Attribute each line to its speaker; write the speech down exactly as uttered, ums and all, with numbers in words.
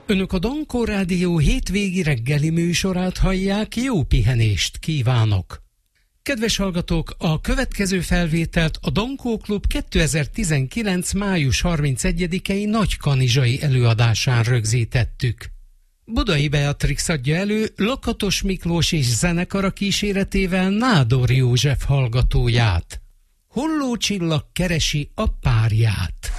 Speaker 1: Önök a Dankó Rádió hétvégi reggeli műsorát hallják, jó pihenést kívánok! Kedves hallgatók, a következő felvételt a Dankó Klub kétezer-tizenkilenc. május harmincegyedikei nagykanizsai előadásán rögzítettük. Budai Beatrix adja elő Lakatos Miklós és zenekara kíséretével Nádor József hallgatóját. Holló csillag keresi a párját.